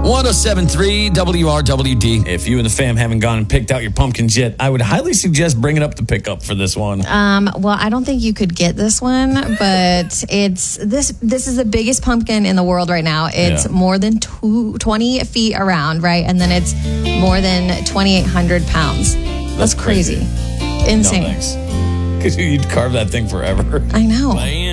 107.3 WRWD. If you and the fam haven't gone and picked out your pumpkins yet, I would highly suggest bringing up the pickup for this one. Well, I don't think you could get this one, but it's this is the biggest pumpkin in the world right now. It's more than 20 feet around, right? And then it's more than 2,800 pounds. That's crazy. Insane. No, thanks. Because you'd carve that thing forever. I know.